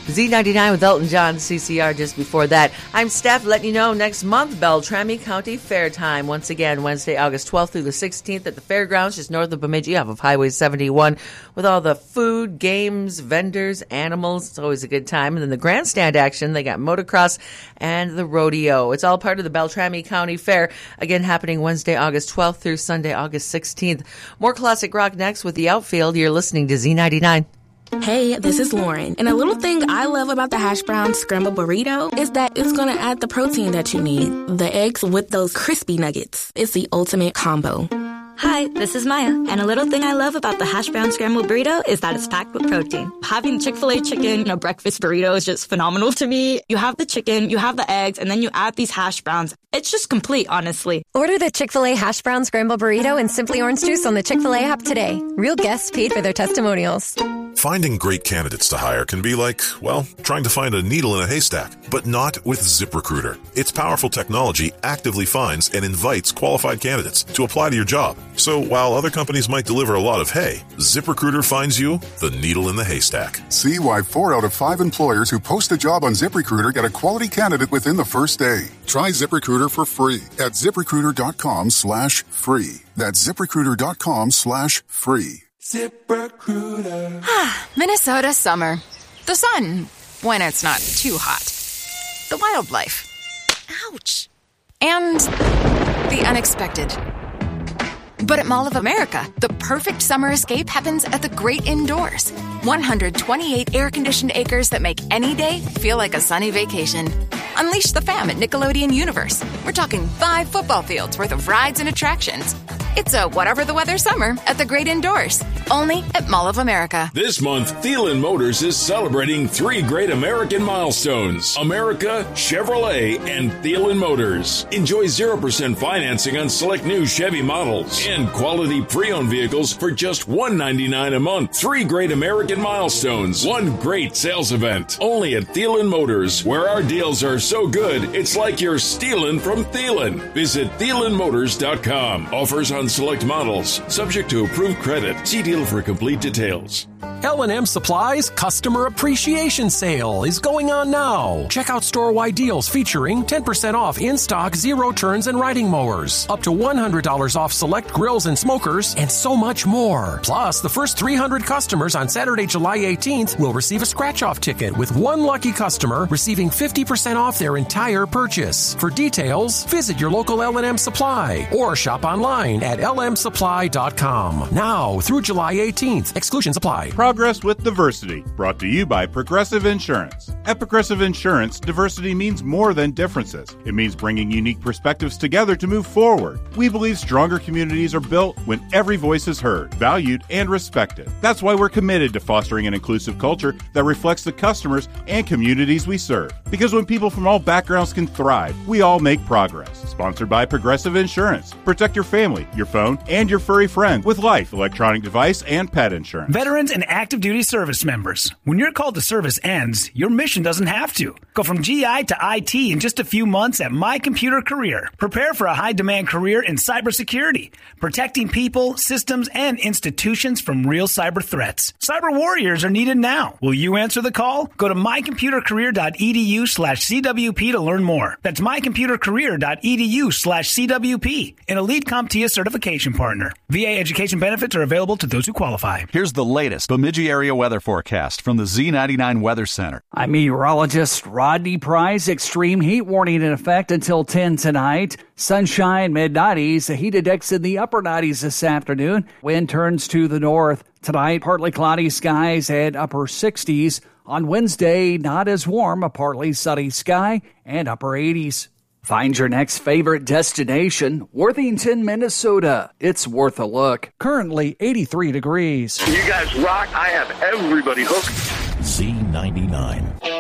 Z99 with Elton John, CCR just before that. I'm Steph, letting you know next month, Beltrami County Fair time. Once again, Wednesday, August 12th through the 16th at the fairgrounds, just north of Bemidji off of Highway 71, with all the food, games, vendors, animals. It's always a good time. And then the grandstand action, they got motocross and the rodeo. It's all part of the Beltrami County Fair, again happening Wednesday, August 12th through Sunday, August 16th. More classic rock next with the Outfield. You're listening to Z99. Hey, this is Lauren. And a little thing I love about the hash brown scrambled burrito is that it's going to add the protein that you need. The eggs with those crispy nuggets. It's the ultimate combo. Hi, this is Maya. And a little thing I love about the hash brown scrambled burrito is that it's packed with protein. Having Chick-fil-A chicken in a breakfast burrito is just phenomenal to me. You have the chicken, you have the eggs, and then you add these hash browns. It's just complete, honestly. Order the Chick-fil-A hash brown scrambled burrito and Simply Orange Juice on the Chick-fil-A app today. Real guests paid for their testimonials. Finding great candidates to hire can be like, well, trying to find a needle in a haystack, but not with ZipRecruiter. Its powerful technology actively finds and invites qualified candidates to apply to your job. So while other companies might deliver a lot of hay, ZipRecruiter finds you the needle in the haystack. See why 4 out of 5 employers who post a job on ZipRecruiter get a quality candidate within the first day. Try ZipRecruiter for free at ZipRecruiter.com/free. That's ZipRecruiter.com/free. ZipRecruiter. Minnesota summer. The sun, when it's not too hot. The wildlife. Ouch. And the unexpected. But at Mall of America, the perfect summer escape happens at the great indoors. 128 air-conditioned acres that make any day feel like a sunny vacation. Unleash the fam at Nickelodeon Universe. We're talking 5 football fields worth of rides and attractions. It's a whatever the weather summer at the great indoors. Only at Mall of America. This month, Thielen Motors is celebrating 3 great American milestones. America, Chevrolet, and Thielen Motors. Enjoy 0% financing on select new Chevy models and quality pre-owned vehicles for just $199 a month. 3 great American milestones. 1 great sales event. Only at Thielen Motors, where our deals are so good, it's like you're stealing from Thielen. Visit ThielenMotors.com. Offers on select models. Subject to approved credit. See deal for complete details. L&M Supply's Customer Appreciation Sale is going on now. Check out store-wide deals featuring 10% off in-stock zero-turns and riding mowers, up to $100 off select grills and smokers, and so much more. Plus, the first 300 customers on Saturday, July 18th will receive a scratch-off ticket, with one lucky customer receiving 50% off their entire purchase. For details, visit your local L&M Supply or shop online at lmsupply.com. Now through July 18th. Exclusions apply. Progress with Diversity, brought to you by Progressive Insurance. At Progressive Insurance, diversity means more than differences. It means bringing unique perspectives together to move forward. We believe stronger communities are built when every voice is heard, valued, and respected. That's why we're committed to fostering an inclusive culture that reflects the customers and communities we serve. Because when people from all backgrounds can thrive, we all make progress. Sponsored by Progressive Insurance. Protect your family, your phone, and your furry friend with life, electronic device, and pet insurance. Veterans and active duty service members. When your call to service ends, your mission doesn't have to. Go from GI to IT in just a few months at My Computer Career. Prepare for a high-demand career in cybersecurity, protecting people, systems, and institutions from real cyber threats. Cyber warriors are needed now. Will you answer the call? Go to mycomputercareer.edu/CWP to learn more. That's mycomputercareer.edu/CWP, an elite CompTIA certification partner. VA education benefits are available to those who qualify. Here's the latest Bemidji area weather forecast from the Z99 Weather Center. I'm meteorologist Rodney Price. Extreme heat warning in effect until 10 tonight. Sunshine, mid-90s. A heat index in the upper 90s this afternoon. Wind turns to the north. Tonight, partly cloudy skies and upper 60s. On Wednesday, not as warm. A partly sunny sky and upper 80s. Find your next favorite destination, Worthington, Minnesota. It's worth a look. Currently 83 degrees. You guys rock. I have everybody hooked. Z99.